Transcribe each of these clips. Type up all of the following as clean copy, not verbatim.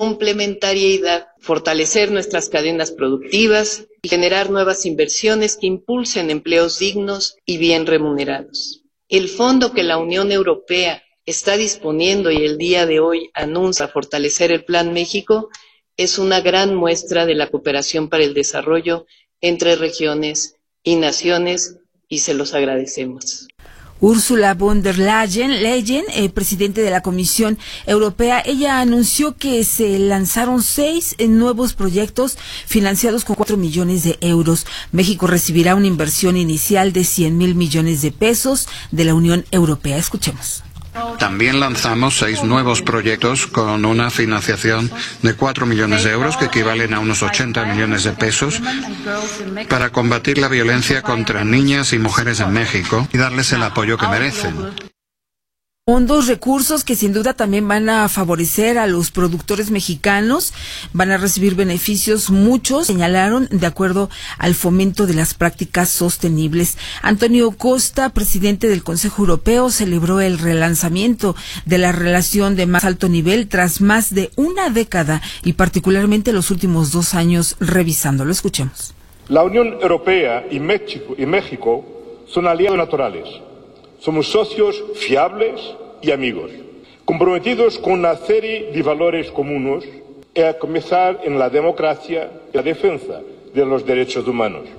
complementariedad, fortalecer nuestras cadenas productivas y generar nuevas inversiones que impulsen empleos dignos y bien remunerados. El fondo que la Unión Europea está disponiendo y el día de hoy anuncia fortalecer el Plan México es una gran muestra de la cooperación para el desarrollo entre regiones y naciones y se los agradecemos. Ursula von der Leyen, presidente de la Comisión Europea, ella anunció que se lanzaron 6 nuevos proyectos financiados con 4 millones de euros. México recibirá una inversión inicial de 100,000 millones de pesos de la Unión Europea. Escuchemos. También lanzamos 6 nuevos proyectos con una financiación de 4 millones de euros, que equivalen a unos 80 millones de pesos, para combatir la violencia contra niñas y mujeres en México y darles el apoyo que merecen. Fondos, recursos que sin duda también van a favorecer a los productores mexicanos, van a recibir beneficios muchos, señalaron, de acuerdo al fomento de las prácticas sostenibles. Antonio Costa, presidente del Consejo Europeo, celebró el relanzamiento de la relación de más alto nivel tras más de una década y particularmente los últimos 2 años revisándolo. Escuchemos. La Unión Europea y México son aliados naturales. Somos socios fiables y amigos, comprometidos con una serie de valores comunes, a comenzar en la democracia y la defensa de los derechos humanos.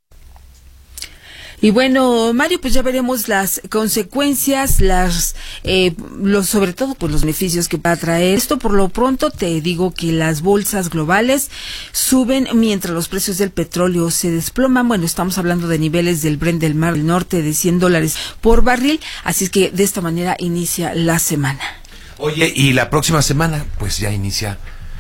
Y bueno, Mario, pues ya veremos las consecuencias, sobre todo pues los beneficios que va a traer esto. Por lo pronto te digo que las bolsas globales suben mientras los precios del petróleo se desploman. Bueno, estamos hablando de niveles del Brent del Mar del Norte de $100 por barril, así es que de esta manera inicia la semana. Oye, y la próxima semana, pues ya inicia.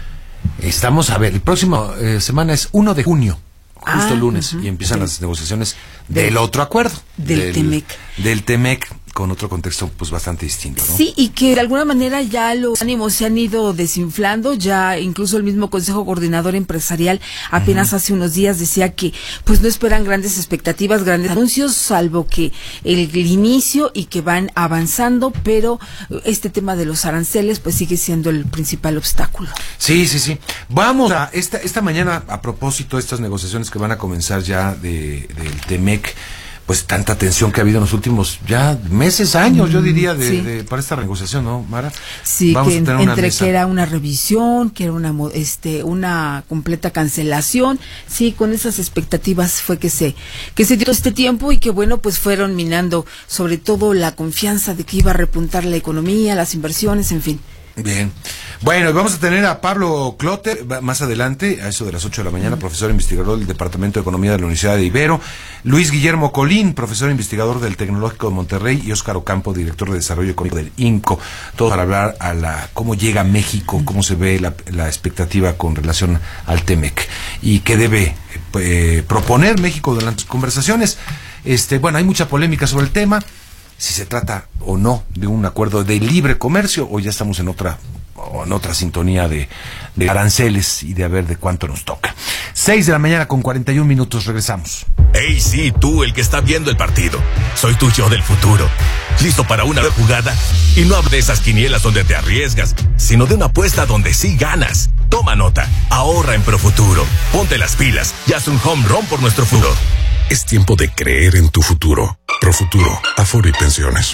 El próximo semana es 1 de junio. Justo lunes, y empiezan las negociaciones del otro acuerdo. Del TEMEC. Del TEMEC, con otro contexto pues bastante distinto, ¿no? Sí, y que de alguna manera ya los ánimos se han ido desinflando, ya incluso el mismo Consejo Coordinador Empresarial apenas hace unos días decía que pues no esperan grandes expectativas, grandes anuncios, salvo que el inicio y que van avanzando, pero este tema de los aranceles pues sigue siendo el principal obstáculo. Sí. Vamos a esta mañana, a propósito de estas negociaciones que van a comenzar ya del TEMEC, pues tanta tensión que ha habido en los últimos ya meses, años, yo diría, para esta negociación, ¿no, Mara? Sí, vamos que a tener entre que era una revisión, que era una completa cancelación, sí, con esas expectativas fue que se dio este tiempo y que bueno, pues fueron minando sobre todo la confianza de que iba a repuntar la economía, las inversiones, en fin. Bien. Bueno, vamos a tener a Pablo Clotter más adelante, a eso de las 8 de la mañana, profesor investigador del Departamento de Economía de la Universidad de Ibero, Luis Guillermo Colín, profesor investigador del Tecnológico de Monterrey, y Óscar Ocampo, director de Desarrollo Económico del INCO, todos para hablar cómo llega México, cómo se ve la expectativa con relación al TEMEC y qué debe proponer México durante las conversaciones. Bueno, hay mucha polémica sobre el tema, si se trata o no de un acuerdo de libre comercio o ya estamos en otra sintonía de aranceles y de a ver de cuánto nos toca. 6 de la mañana con 41 minutos, regresamos. Hey, sí, tú, el que está viendo el partido. Soy tu yo del futuro. Listo para una jugada. Y no hablo de esas quinielas donde te arriesgas, sino de una apuesta donde sí ganas. Toma nota, ahorra en Profuturo. Ponte las pilas y haz un home run por nuestro futuro. Es tiempo de creer en tu futuro. Profuturo, Afore y Pensiones.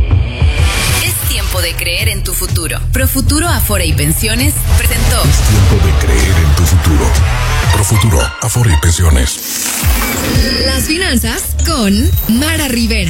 Es tiempo de creer en tu futuro. Profuturo, Afore y Pensiones presentó. Es tiempo de creer en tu futuro. Profuturo, Afore y Pensiones. Las finanzas con Mara Rivera.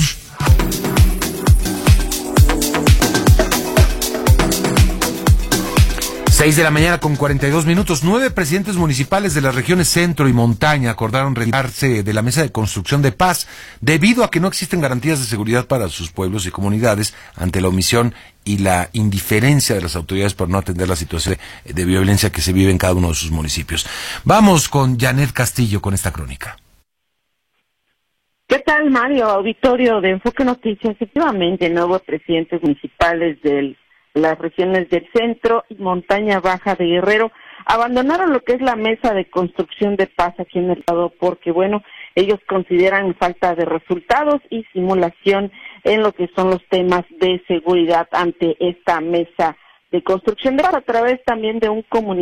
6 de la mañana con 42 minutos. 9 presidentes municipales de las regiones centro y montaña acordaron retirarse de la mesa de construcción de paz debido a que no existen garantías de seguridad para sus pueblos y comunidades ante la omisión y la indiferencia de las autoridades por no atender la situación de violencia que se vive en cada uno de sus municipios. Vamos con Janet Castillo con esta crónica. ¿Qué tal, Mario? Auditorio de Enfoque Noticias. Efectivamente, nuevos presidentes municipales de las regiones del centro y montaña baja de Guerrero abandonaron lo que es la mesa de construcción de paz aquí en el estado porque, bueno, ellos consideran falta de resultados y simulación en lo que son los temas de seguridad ante esta mesa de construcción de paz a través también de un comunicado